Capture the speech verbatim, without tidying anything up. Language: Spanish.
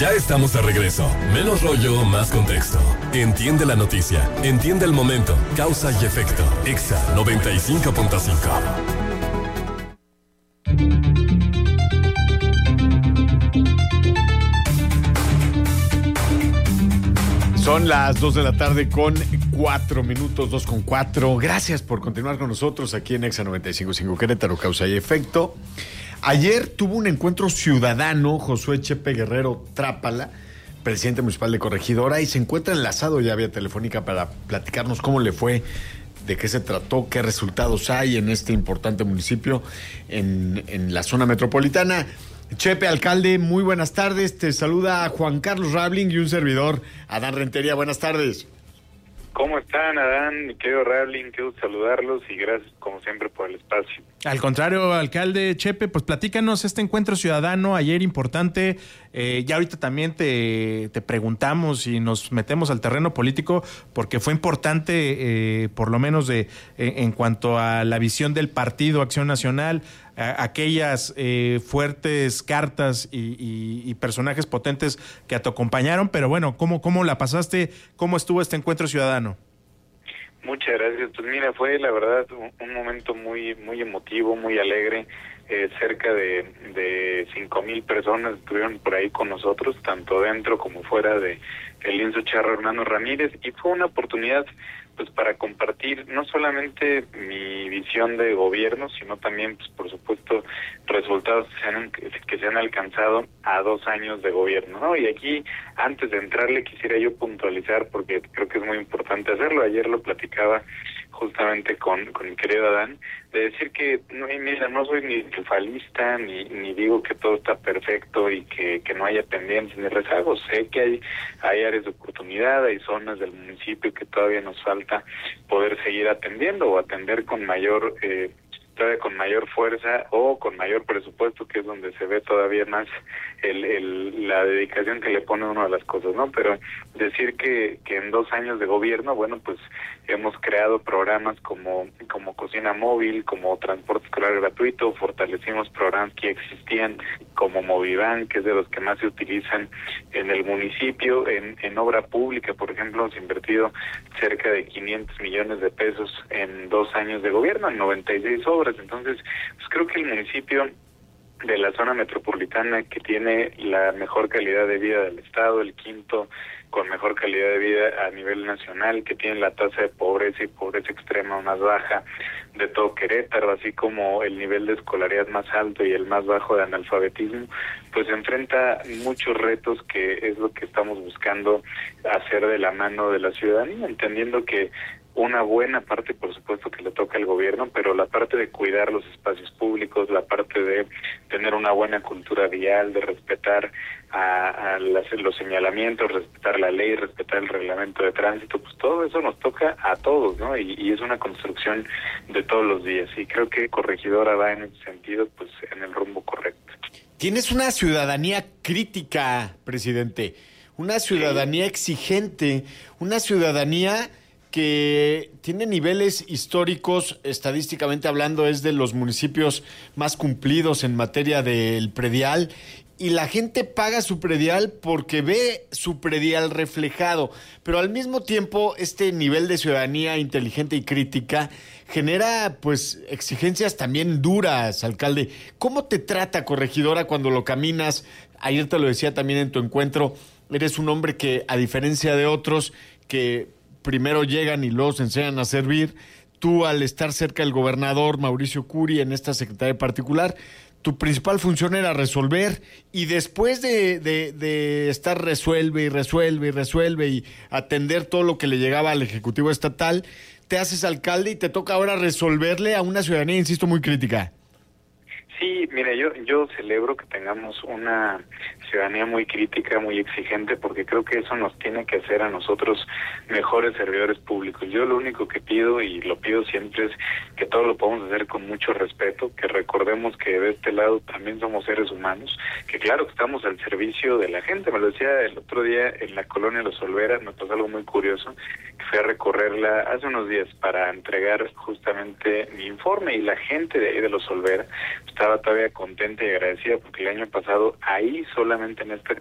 Ya estamos de regreso. Menos rollo, más contexto. Entiende la noticia, entiende el momento, causa y efecto. Exa noventa y cinco punto cinco. Son las dos de la tarde con cuatro minutos, dos con cuatro. Gracias por continuar con nosotros aquí en Exa noventa y cinco punto cinco Querétaro, causa y efecto. Ayer tuvo un encuentro ciudadano Josué Chepe Guerrero Trápala, presidente municipal de Corregidora, y se encuentra enlazado ya vía telefónica para platicarnos cómo le fue, de qué se trató, qué resultados hay en este importante municipio en, en la zona metropolitana. Chepe, alcalde, muy buenas tardes. Te saluda Juan Carlos Rabling y un servidor, Adán Rentería. Buenas tardes. ¿Cómo están, Adán? Mi querido Rabling, quiero saludarlos y gracias, como siempre, por el espacio. Al contrario, alcalde Chepe, pues platícanos este encuentro ciudadano ayer importante. Eh, ya ahorita también te, te preguntamos y nos metemos al terreno político porque fue importante, eh, por lo menos de eh, en cuanto a la visión del Partido Acción Nacional, a, aquellas eh, fuertes cartas y, y, y personajes potentes que te acompañaron. Pero bueno, ¿cómo, cómo la pasaste? ¿Cómo estuvo este encuentro ciudadano? Muchas gracias. Pues mira, fue la verdad un, un momento muy muy emotivo, muy alegre. Eh, cerca de, de cinco mil personas estuvieron por ahí con nosotros, tanto dentro como fuera de el lienzo Charro Hermano Ramírez, y fue una oportunidad pues para compartir no solamente mi visión de gobierno, sino también, pues por supuesto, resultados que se han, que se han alcanzado a dos años de gobierno, ¿no? Y aquí, antes de entrarle, quisiera yo puntualizar, porque creo que es muy importante hacerlo. Ayer lo platicaba justamente con, con mi querido Adán, de decir que, no, mira, no soy ni triunfalista, ni, ni digo que todo está perfecto y que, que no haya pendientes ni rezagos. Sé que hay, hay áreas de oportunidad, hay zonas del municipio que todavía nos falta poder seguir atendiendo o atender con mayor eh, todavía con mayor fuerza o con mayor presupuesto, que es donde se ve todavía más el, el la dedicación que le pone uno a las cosas, ¿no? Pero decir que, que en dos años de gobierno, bueno, pues hemos creado programas como como cocina móvil, como transporte escolar gratuito, fortalecimos programas que existían como Movivan, que es de los que más se utilizan en el municipio. En, en obra pública, por ejemplo, hemos invertido cerca de quinientos millones de pesos en dos años de gobierno, en noventa y seis obras. Entonces, pues creo que el municipio de la zona metropolitana, que tiene la mejor calidad de vida del estado, el quinto con mejor calidad de vida a nivel nacional, que tiene la tasa de pobreza y pobreza extrema más baja de todo Querétaro, así como el nivel de escolaridad más alto y el más bajo de analfabetismo, pues enfrenta muchos retos, que es lo que estamos buscando hacer de la mano de la ciudadanía, entendiendo que una buena parte, por supuesto, que le toca al gobierno, pero la parte de cuidar los espacios públicos, la parte de tener una buena cultura vial, de respetar a, a las, los señalamientos, respetar la ley, respetar el reglamento de tránsito, pues todo eso nos toca a todos, ¿no? Y, y es una construcción de todos los días, y creo que Corregidora va en ese sentido, pues en el rumbo correcto. Tienes una ciudadanía crítica, presidente, una ciudadanía exigente, una ciudadanía que tiene niveles históricos, estadísticamente hablando, es de los municipios más cumplidos en materia del predial, y la gente paga su predial porque ve su predial reflejado, pero al mismo tiempo este nivel de ciudadanía inteligente y crítica genera pues exigencias también duras, alcalde. ¿Cómo te trata Corregidora cuando lo caminas? Ayer te lo decía también en tu encuentro, eres un hombre que, a diferencia de otros que primero llegan y luego se enseñan a servir, tú, al estar cerca del gobernador Mauricio Curi en esta secretaría particular, tu principal función era resolver, y después de, de, de estar resuelve y resuelve y resuelve y atender todo lo que le llegaba al Ejecutivo Estatal, te haces alcalde y te toca ahora resolverle a una ciudadanía, insisto, muy crítica. Sí, mira, yo yo celebro que tengamos una ciudadanía muy crítica, muy exigente, porque creo que eso nos tiene que hacer a nosotros mejores servidores públicos. Yo lo único que pido, y lo pido siempre, es que todo lo podamos hacer con mucho respeto, que recordemos que de este lado también somos seres humanos, que claro que estamos al servicio de la gente. Me lo decía el otro día en la colonia Los Olveras, me pasó algo muy curioso, que fui a recorrerla hace unos días para entregar justamente mi informe, y la gente de ahí de Los Olveras estaba todavía contenta y agradecida porque el año pasado ahí, solamente en esta